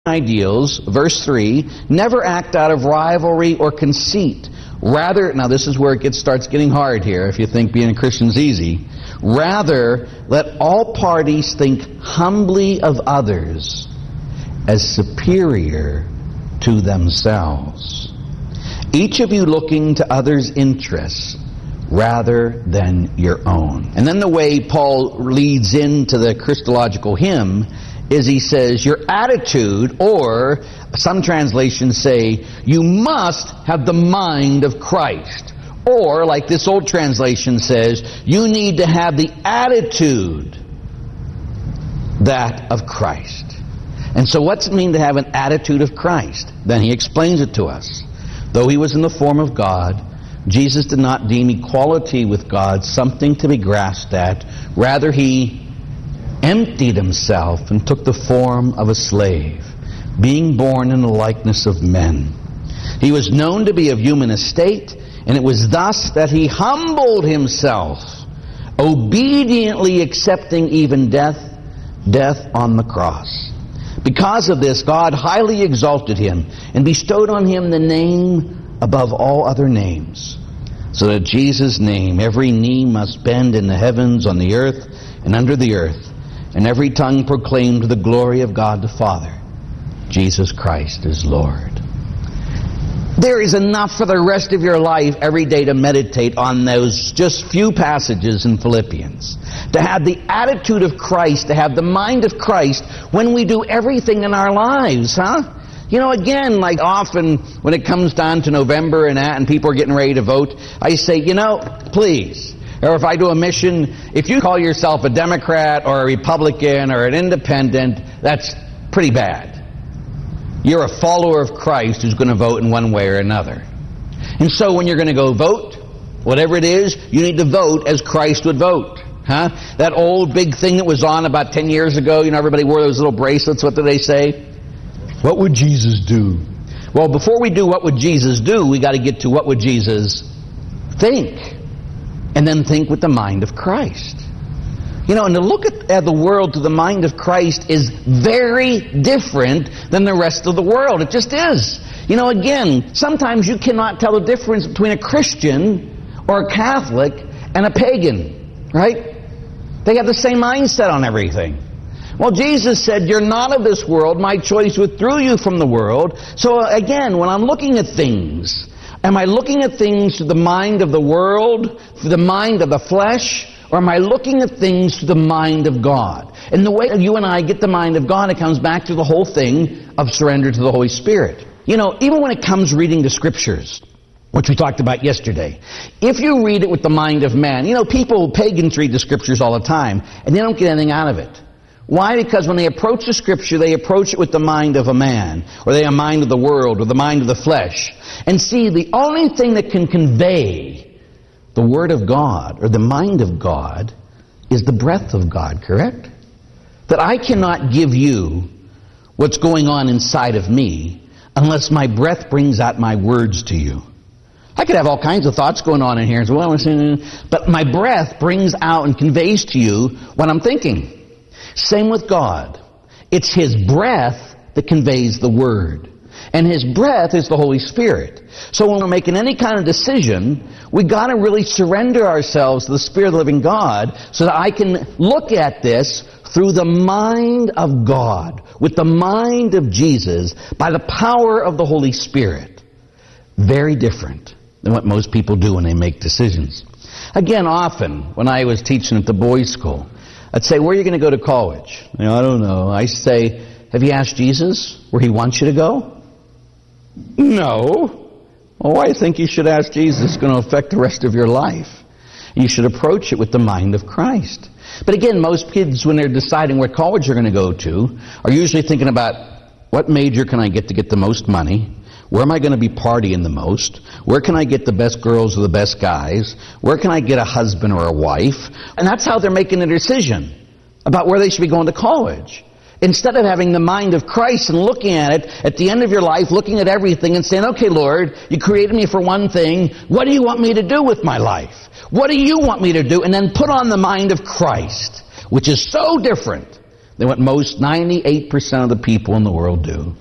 ideals, verse 3, never act out of rivalry or conceit. Rather, now this is where it starts getting hard here if you think being a Christian's easy. Rather, let all parties think humbly of others as superior to themselves. Each of you looking to others' interests rather than your own. And then the way Paul leads into the Christological hymn is he says, your attitude, or some translations say, you must have the mind of Christ. Or, like this old translation says, you need to have the attitude that of Christ. And so what's it mean to have an attitude of Christ? Then he explains it to us. Though he was in the form of God, Jesus did not deem equality with God something to be grasped at. Rather, he emptied himself and took the form of a slave, being born in the likeness of men. He was known to be of human estate, and it was thus that he humbled himself, obediently accepting even death on the cross. Because of this, God highly exalted him and bestowed on him the name above all other names, so that Jesus' name every knee must bend in the heavens, on the earth, and under the earth, and every tongue proclaim to the glory of God the Father, Jesus Christ is Lord. There is enough for the rest of your life every day to meditate on those just few passages in Philippians. To have the attitude of Christ, to have the mind of Christ when we do everything in our lives, You know, again, like often when it comes down to November and people are getting ready to vote, I say, please. Or if I do a mission, if you call yourself a Democrat or a Republican or an independent, that's pretty bad. You're a follower of Christ who's going to vote in one way or another. And so when you're going to go vote, whatever it is, you need to vote as Christ would vote. That old big thing that was on about 10 years ago, everybody wore those little bracelets. What do they say? What would Jesus do? Well, before we do what would Jesus do, we got to get to what would Jesus think. And then think with the mind of Christ. And to look at the world through the mind of Christ is very different than the rest of the world. It just is. Again, sometimes you cannot tell the difference between a Christian or a Catholic and a pagan, right? They have the same mindset on everything. Well, Jesus said, you're not of this world. My choice withdrew you from the world. So again, when I'm looking at things, am I looking at things through the mind of the world, through the mind of the flesh, or am I looking at things through the mind of God? And the way you and I get the mind of God, it comes back to the whole thing of surrender to the Holy Spirit. Even when it comes reading the Scriptures, which we talked about yesterday, if you read it with the mind of man, pagans read the Scriptures all the time, and they don't get anything out of it. Why? Because when they approach the Scripture, they approach it with the mind of a man, or they have a mind of the world, or the mind of the flesh. And see, the only thing that can convey the Word of God, or the mind of God, is the breath of God, correct? That I cannot give you what's going on inside of me unless my breath brings out my words to you. I could have all kinds of thoughts going on in here, but my breath brings out and conveys to you what I'm thinking. Same with God. It's His breath that conveys the Word. And His breath is the Holy Spirit. So when we're making any kind of decision, we got to really surrender ourselves to the Spirit of the living God so that I can look at this through the mind of God, with the mind of Jesus, by the power of the Holy Spirit. Very different than what most people do when they make decisions. Again, often, when I was teaching at the boys' school, I'd say, where are you going to go to college? I don't know. I say, have you asked Jesus where He wants you to go? No. Well, I think you should ask Jesus. It's going to affect the rest of your life. You should approach it with the mind of Christ. But again, most kids, when they're deciding what college they're going to go to, are usually thinking about, what major can I get to get the most money? Where am I going to be partying the most? Where can I get the best girls or the best guys? Where can I get a husband or a wife? And that's how they're making a decision about where they should be going to college. Instead of having the mind of Christ and looking at it at the end of your life, looking at everything and saying, okay, Lord, you created me for one thing. What do you want me to do with my life? What do you want me to do? And then put on the mind of Christ, which is so different than what most 98% of the people in the world do.